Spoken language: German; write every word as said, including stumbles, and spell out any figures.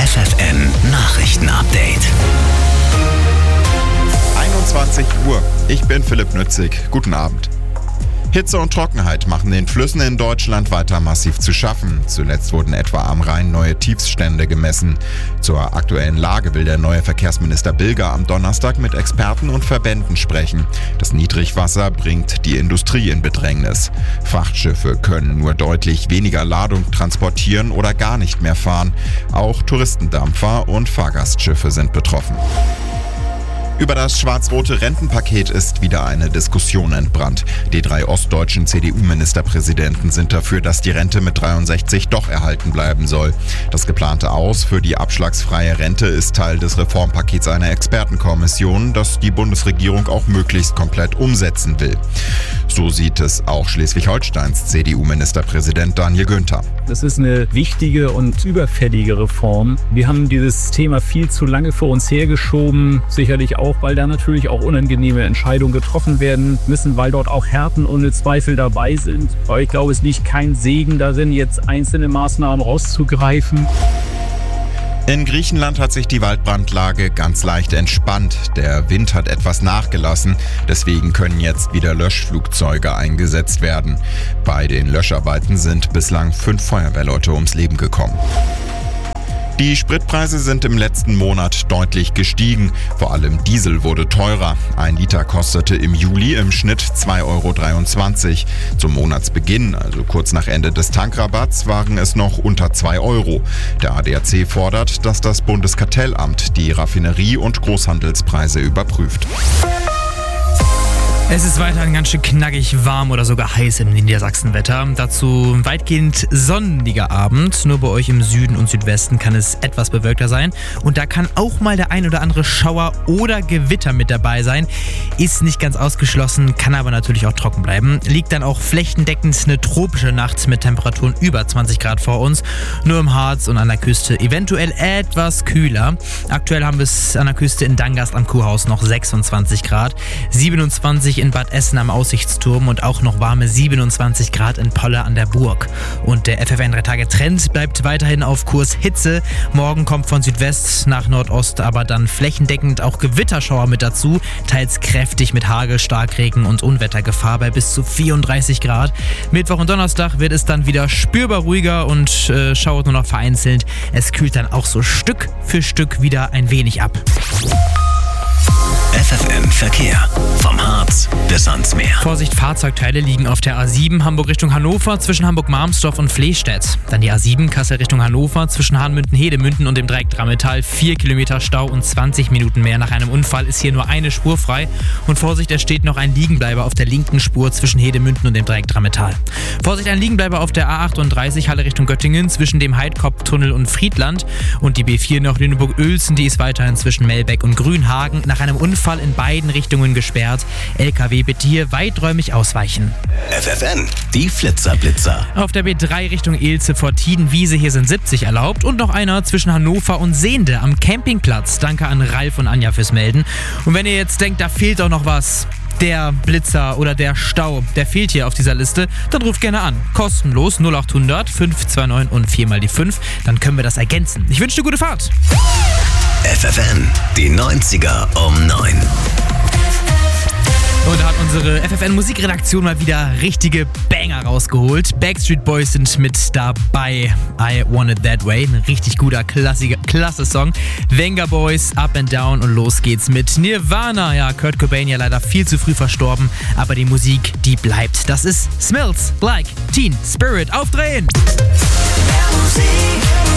F F N Nachrichten-Update. einundzwanzig Uhr. Ich bin Philipp Nützig. Guten Abend. Hitze und Trockenheit machen den Flüssen in Deutschland weiter massiv zu schaffen. Zuletzt wurden etwa am Rhein neue Tiefststände gemessen. Zur aktuellen Lage will der neue Verkehrsminister Bilger am Donnerstag mit Experten und Verbänden sprechen. Das Niedrigwasser bringt die Industrie in Bedrängnis. Frachtschiffe können nur deutlich weniger Ladung transportieren oder gar nicht mehr fahren. Auch Touristendampfer und Fahrgastschiffe sind betroffen. Über das schwarz-rote Rentenpaket ist wieder eine Diskussion entbrannt. Die drei ostdeutschen C D U-Ministerpräsidenten sind dafür, dass die Rente mit dreiundsechzig doch erhalten bleiben soll. Das geplante Aus für die abschlagsfreie Rente ist Teil des Reformpakets einer Expertenkommission, das die Bundesregierung auch möglichst komplett umsetzen will. So sieht es auch Schleswig-Holsteins C D U-Ministerpräsident Daniel Günther. Das ist eine wichtige und überfällige Reform. Wir haben dieses Thema viel zu lange vor uns hergeschoben, sicherlich auch, weil da natürlich auch unangenehme Entscheidungen getroffen werden müssen, weil dort auch Härten ohne Zweifel dabei sind. Aber ich glaube, es liegt kein Segen darin, jetzt einzelne Maßnahmen rauszugreifen. In Griechenland hat sich die Waldbrandlage ganz leicht entspannt. Der Wind hat etwas nachgelassen, deswegen können jetzt wieder Löschflugzeuge eingesetzt werden. Bei den Löscharbeiten sind bislang fünf Feuerwehrleute ums Leben gekommen. Die Spritpreise sind im letzten Monat deutlich gestiegen. Vor allem Diesel wurde teurer. Ein Liter kostete im Juli im Schnitt zwei Euro dreiundzwanzig. Zum Monatsbeginn, also kurz nach Ende des Tankrabatts, waren es noch unter zwei Euro. Der A D A C fordert, dass das Bundeskartellamt die Raffinerie- und Großhandelspreise überprüft. Es ist weiterhin ganz schön knackig warm oder sogar heiß im Niedersachsenwetter. Dazu weitgehend sonniger Abend. Nur bei euch im Süden und Südwesten kann es etwas bewölkter sein. Und da kann auch mal der ein oder andere Schauer oder Gewitter mit dabei sein. Ist nicht ganz ausgeschlossen, kann aber natürlich auch trocken bleiben. Liegt dann auch flächendeckend eine tropische Nacht mit Temperaturen über zwanzig Grad vor uns. Nur im Harz und an der Küste eventuell etwas kühler. Aktuell haben wir es an der Küste in Dangast am Kuhhaus noch sechsundzwanzig Grad. siebenundzwanzig in Bad Essen am Aussichtsturm und auch noch warme siebenundzwanzig Grad in Polle an der Burg. Und der F F N drei Tage Trend bleibt weiterhin auf Kurs Hitze. Morgen kommt von Südwest nach Nordost aber dann flächendeckend auch Gewitterschauer mit dazu, teils kräftig mit Hagel, Starkregen und Unwettergefahr bei bis zu vierunddreißig Grad. Mittwoch und Donnerstag wird es dann wieder spürbar ruhiger und äh, schauert nur noch vereinzelt. Es kühlt dann auch so Stück für Stück wieder ein wenig ab. F F N Verkehr. Vom Harz bis ans Meer. Vorsicht, Fahrzeugteile liegen auf der A sieben Hamburg Richtung Hannover zwischen Hamburg-Marmsdorf und Flehstedt. Dann die A sieben Kassel Richtung Hannover zwischen Hahnmünden-Hedemünden und dem Dreieck Drammetal. Vier Kilometer Stau und zwanzig Minuten mehr. Nach einem Unfall ist hier nur eine Spur frei. Und Vorsicht, es steht noch ein Liegenbleiber auf der linken Spur zwischen Hedemünden und dem Dreieck Drammetal. Vorsicht, ein Liegenbleiber auf der A achtunddreißig Halle Richtung Göttingen zwischen dem Heidkopftunnel und Friedland. Und die B vier nach Lüneburg-Uelzen, die ist weiterhin zwischen Melbeck und Grünhagen nach einem Unfall in beiden Richtungen gesperrt. L K W bitte hier weiträumig ausweichen. F F N, die Flitzerblitzer. Auf der B drei Richtung Ilze vor Tidenwiese, hier sind siebzig erlaubt. Und noch einer zwischen Hannover und Sehnde am Campingplatz. Danke an Ralf und Anja fürs Melden. Und wenn ihr jetzt denkt, da fehlt doch noch was, der Blitzer oder der Stau, der fehlt hier auf dieser Liste, dann ruft gerne an. Kostenlos null acht hundert fünf zwei neun und vier mal die fünf. Dann können wir das ergänzen. Ich wünsche dir gute Fahrt. F F N, die neunziger um neun. Und da hat unsere F F N-Musikredaktion mal wieder richtige Banger rausgeholt. Backstreet Boys sind mit dabei. I Want It That Way. Ein richtig guter, klassiger, klasse Song. Venga Boys, Up and Down und los geht's mit Nirvana. Ja, Kurt Cobain ja leider viel zu früh verstorben, aber die Musik, die bleibt. Das ist Smells Like Teen Spirit. Aufdrehen! Mehr Musik.